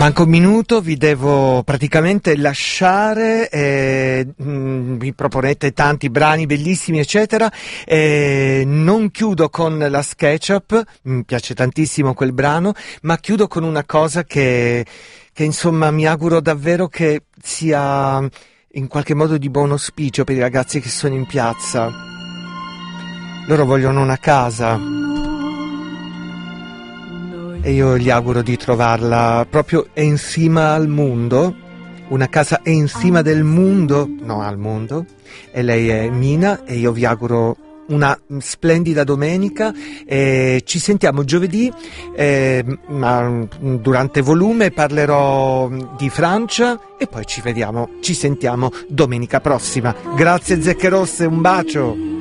Manca un minuto, vi devo praticamente lasciare, mi proponete tanti brani bellissimi eccetera, non chiudo con la SketchUp, mi piace tantissimo quel brano, ma chiudo con una cosa che insomma mi auguro davvero che sia in qualche modo di buon auspicio per i ragazzi che sono in piazza. Loro vogliono una casa e io gli auguro di trovarla proprio in cima al mondo. Una casa è in cima del mondo, no al mondo, e lei è Mina e io vi auguro una splendida domenica e ci sentiamo giovedì, ma durante volume parlerò di Francia e poi ci sentiamo domenica prossima. Grazie Zecche Rosse, un bacio!